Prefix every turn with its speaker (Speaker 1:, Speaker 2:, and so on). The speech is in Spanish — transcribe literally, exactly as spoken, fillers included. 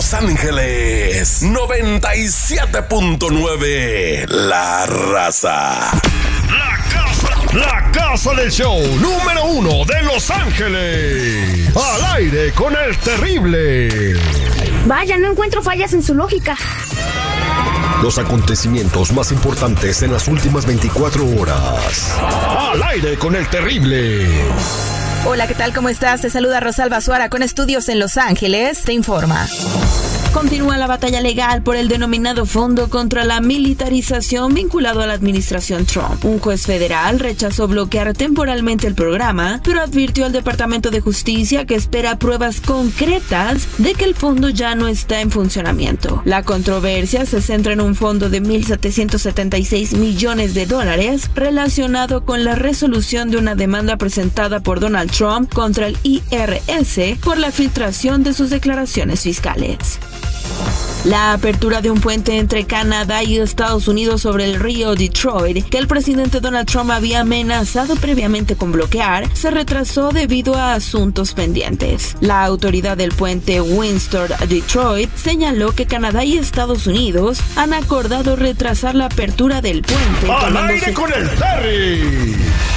Speaker 1: Los Ángeles noventa y siete punto nueve. La Raza.
Speaker 2: La casa, la casa del show número uno de Los Ángeles. Al aire con el terrible.
Speaker 3: Vaya, no encuentro fallas en su lógica.
Speaker 2: Los acontecimientos más importantes en las últimas veinticuatro horas. Al aire con el terrible.
Speaker 4: Hola, ¿qué tal? ¿Cómo estás? Te saluda Rosalba Suara con estudios en Los Ángeles. Te informa. Continúa la batalla legal por el denominado Fondo contra la Militarización vinculado a la administración Trump. Un juez federal rechazó bloquear temporalmente el programa, pero advirtió al Departamento de Justicia que espera pruebas concretas de que el fondo ya no está en funcionamiento. La controversia se centra en un fondo de mil setecientos setenta y seis millones de dólares relacionado con la resolución de una demanda presentada por Donald Trump contra el I R S por la filtración de sus declaraciones fiscales. La apertura de un puente entre Canadá y Estados Unidos sobre el río Detroit, que el presidente Donald Trump había amenazado previamente con bloquear, se retrasó debido a asuntos pendientes. La autoridad del puente Windsor-Detroit señaló que Canadá y Estados Unidos han acordado retrasar la apertura del puente.
Speaker 2: ¡Al aire con el Terry!